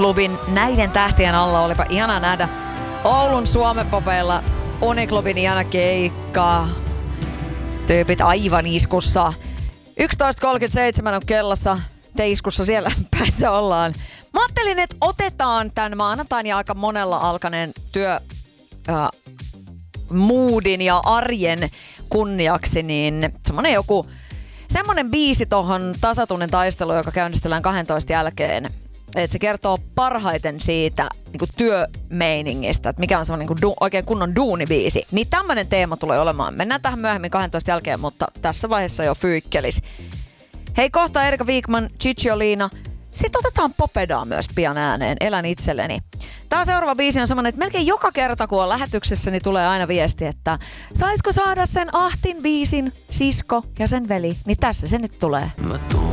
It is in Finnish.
Klubin näiden tähtien alla olipa ihana nähdä Oulun Suomen-popeilla Uniklubin ihana keikka. Tyypit aivan iskussa. 11.37 on kellossa. Te iskussa siellä päässä ollaan. Mä ajattelin, että otetaan tämän maanantain ja aika monella alkaneen moodin ja arjen kunniaksi, niin semmonen biisi tohon tasatunnen taisteluun, joka käynnistellään 12 jälkeen. Että se kertoo parhaiten siitä niinku työmeiningistä, että mikä on semmoinen niinku oikein kunnon duunibiisi. Niin tämmönen teema tulee olemaan. Mennään tähän myöhemmin 12 jälkeen, mutta tässä vaiheessa jo fyykkelis. Hei, kohta Erika Wigman, Cicciolina. Sitten otetaan Popedaa myös pian ääneen, Elän itselleni. Tää seuraava biisi on semmonen, että melkein joka kerta kun on lähetyksessä, niin tulee aina viesti, että saisko saada sen Ahtin biisin sisko ja sen veli. Niin tässä se nyt tulee. Mä tuun